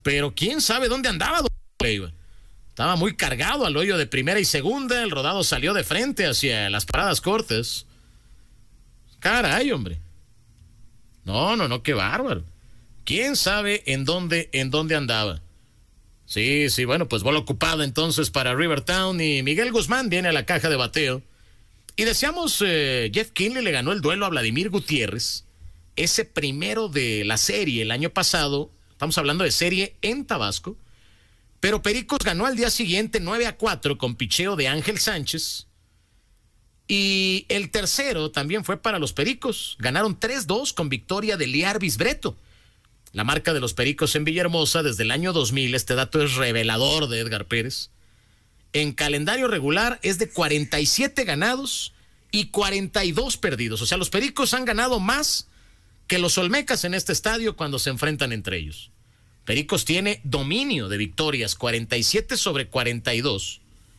pero quién sabe dónde andaba don Leiva. Estaba muy cargado al hoyo de primera y segunda, el rodado salió de frente hacia las paradas cortas. Caray, hombre. No, qué bárbaro. ¿Quién sabe en dónde andaba? Sí, bueno, pues bola ocupada entonces para Rivertown y Miguel Guzmán viene a la caja de bateo. Y decíamos, Jeff Kinley le ganó el duelo a Vladimir Gutiérrez, ese primero de la serie el año pasado, estamos hablando de serie en Tabasco, pero Pericos ganó al día siguiente 9-4 con picheo de Ángel Sánchez. Y el tercero también fue para los Pericos. Ganaron 3-2 con victoria de Liarbis Breto. La marca de los Pericos en Villahermosa desde el año 2000, este dato es revelador de Edgar Pérez. En calendario regular es de 47 ganados y 42 perdidos. O sea, los Pericos han ganado más que los Olmecas en este estadio cuando se enfrentan entre ellos. Pericos tiene dominio de victorias, 47-42.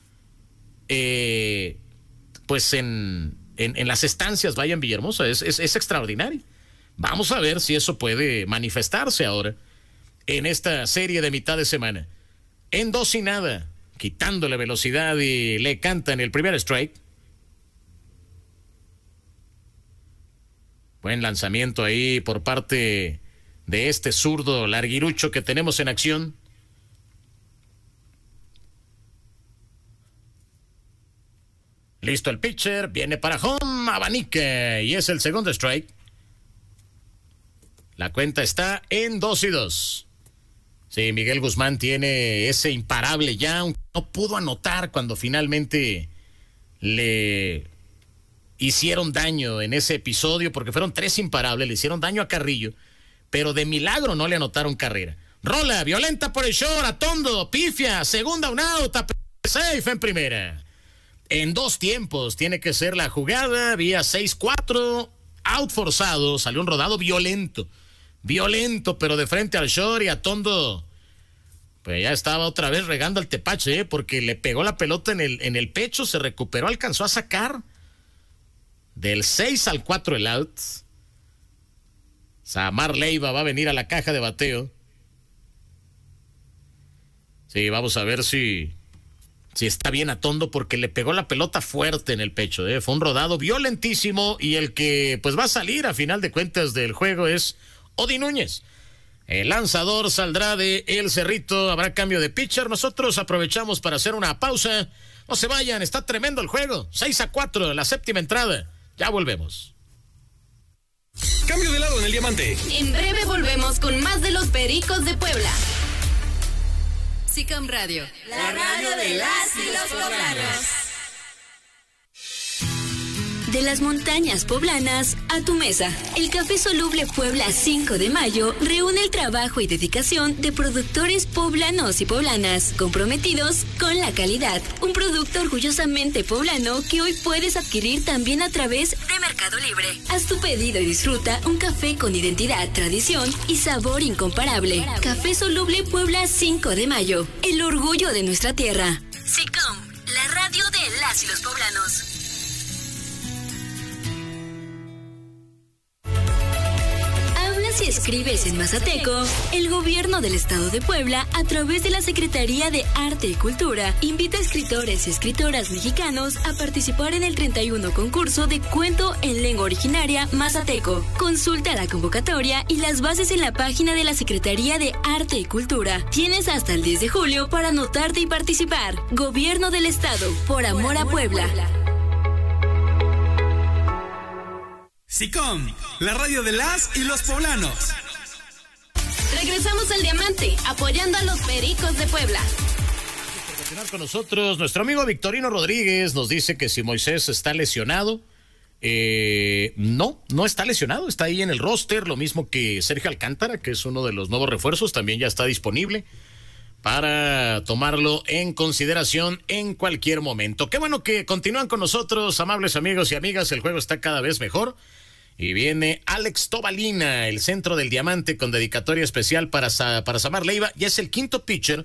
Pues en las estancias, vaya, en Villahermosa, es extraordinario. Vamos a ver si eso puede manifestarse ahora en esta serie de mitad de semana. En 2-0, quitándole velocidad y le cantan el primer strike. Buen lanzamiento ahí por parte de este zurdo larguirucho que tenemos en acción. Listo el pitcher, viene para home, abanica y es el segundo strike. La cuenta está en 2-2. Sí, Miguel Guzmán tiene ese imparable ya, aunque no pudo anotar cuando finalmente le hicieron daño en ese episodio, porque fueron 3 imparables, le hicieron daño a Carrillo, pero de milagro no le anotaron carrera. Rola violenta por el short, Atondo, pifia, segunda un out, safe en primera. En 2 tiempos tiene que ser la jugada, vía 6-4, out forzado, salió un rodado violento, pero de frente al short y Atondo, pues ya estaba otra vez regando al tepache, porque le pegó la pelota en el pecho, se recuperó, alcanzó a sacar del 6-4 el out. Samar Leiva va a venir a la caja de bateo. Sí, vamos a ver si está bien Atondo, porque le pegó la pelota fuerte en el pecho, fue un rodado violentísimo, y el que pues va a salir a final de cuentas del juego es Odi Núñez. El lanzador saldrá de El Cerrito, habrá cambio de pitcher. Nosotros aprovechamos para hacer una pausa. No se vayan, está tremendo el juego. 6-4, la séptima entrada. Ya volvemos. Cambio de lado en el diamante. En breve volvemos con más de los Pericos de Puebla. SICAM Radio, la radio de las y los poblanos. De las montañas poblanas a tu mesa. El Café Soluble Puebla 5 de Mayo reúne el trabajo y dedicación de productores poblanos y poblanas comprometidos con la calidad. Un producto orgullosamente poblano que hoy puedes adquirir también a través de Mercado Libre. Haz tu pedido y disfruta un café con identidad, tradición y sabor incomparable. Café Soluble Puebla 5 de Mayo. El orgullo de nuestra tierra. SICAM, la radio de las y los poblanos. Si escribes en Mazateco, el gobierno del estado de Puebla, a través de la Secretaría de Arte y Cultura, invita a escritores y escritoras mexicanos a participar en el 31 concurso de cuento en lengua originaria Mazateco. Consulta la convocatoria y las bases en la página de la Secretaría de Arte y Cultura. Tienes hasta el 10 de julio para anotarte y participar. Gobierno del estado, por amor a Puebla. SICOM, la radio de las y los poblanos. Regresamos al diamante, apoyando a los Pericos de Puebla. Por continuar con nosotros, nuestro amigo Victorino Rodríguez nos dice que si Moisés está lesionado. No está lesionado, está ahí en el roster, lo mismo que Sergio Alcántara, que es uno de los nuevos refuerzos, también ya está disponible para tomarlo en consideración en cualquier momento. Qué bueno que continúan con nosotros, amables amigos y amigas, el juego está cada vez mejor. Y viene Alex Tobalina, el centro del diamante, con dedicatoria especial para Samar Leiva, y es el quinto pitcher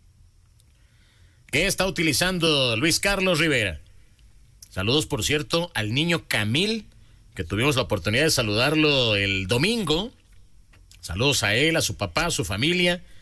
que está utilizando Luis Carlos Rivera. Saludos, por cierto, al niño Camil, que tuvimos la oportunidad de saludarlo el domingo. Saludos a él, a su papá, a su familia.